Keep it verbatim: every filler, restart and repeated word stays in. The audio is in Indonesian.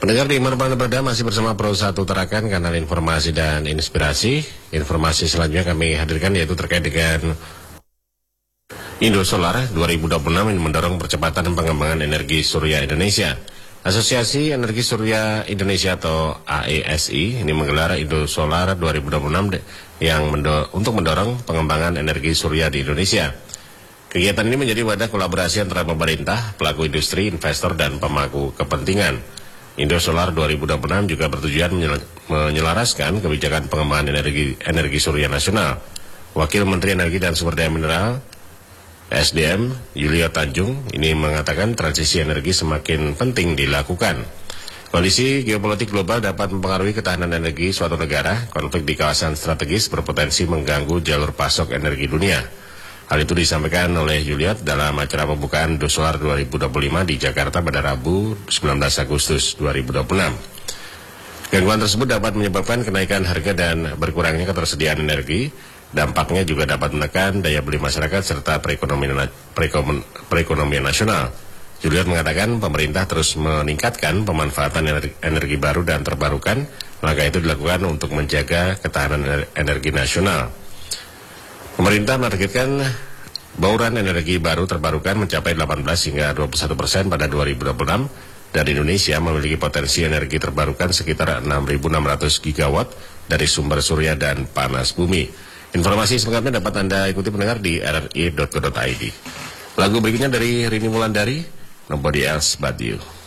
Pendengar di mana-mana berada, masih bersama Pro satu Tarakan, kanal informasi dan inspirasi. Informasi selanjutnya kami hadirkan yaitu terkait dengan Indosolar dua ribu dua puluh enam yang mendorong percepatan pengembangan energi surya Indonesia. Asosiasi Energi Surya Indonesia atau A E S I ini menggelar Indosolar dua ribu dua puluh enam yang mendo untuk mendorong pengembangan energi surya di Indonesia. Kegiatan ini menjadi wadah kolaborasi antara pemerintah, pelaku industri, investor, dan pemangku kepentingan. Indosolar dua ribu dua puluh enam juga bertujuan menyelaraskan kebijakan pengembangan energi energi surya nasional. Wakil Menteri Energi dan Sumber Daya Mineral S D M Yulio Tanjung ini mengatakan transisi energi semakin penting dilakukan. Kondisi geopolitik global dapat mempengaruhi ketahanan energi suatu negara. Konflik di kawasan strategis berpotensi mengganggu jalur pasok energi dunia. Hal itu disampaikan oleh Juliet dalam acara pembukaan Indosolar dua ribu dua puluh lima di Jakarta pada Rabu sembilan belas Agustus dua ribu dua puluh enam. Gangguan tersebut dapat menyebabkan kenaikan harga dan berkurangnya ketersediaan energi. Dampaknya juga dapat menekan daya beli masyarakat serta perekonomian, perekonomian nasional. Juliet mengatakan pemerintah terus meningkatkan pemanfaatan energi, energi baru dan terbarukan. Langkah itu dilakukan untuk menjaga ketahanan energi nasional. Pemerintah menargetkan bauran energi baru terbarukan mencapai delapan belas hingga dua puluh satu persen pada dua ribu dua puluh enam dan Indonesia memiliki potensi energi terbarukan sekitar enam ribu enam ratus gigawatt dari sumber surya dan panas bumi. Informasi selengkapnya dapat Anda ikuti pendengar di r r i dot co dot i d. Lagu berikutnya dari Rini Wulandari, Nobody Else But You.